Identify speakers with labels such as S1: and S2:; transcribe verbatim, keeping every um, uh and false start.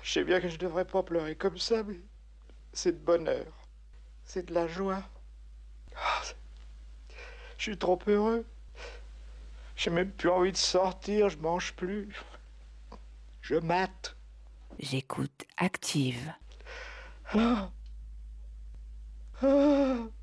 S1: Je sais bien que je devrais pas pleurer comme ça, mais c'est de bonheur. C'est de la joie. Ah, je suis trop heureux. J'ai même plus envie de sortir, je mange plus. Je mate.
S2: J'écoute Active.
S1: Ah, ah.